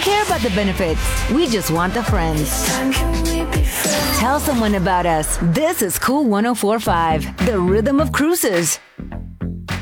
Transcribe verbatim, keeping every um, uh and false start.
care about the benefits. We just want the friends. Tell someone about us. This is Cool one oh four point five, the rhythm of cruises.